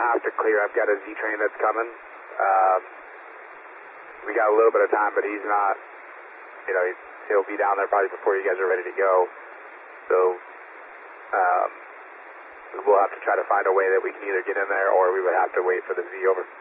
have to clear. I've got a Z train that's coming. We got a little bit of time, but he's not, you know, he'll be down there probably before you guys are ready to go. So we'll have to try to find a way that we can either get in there or we would have to wait for the Z. Over.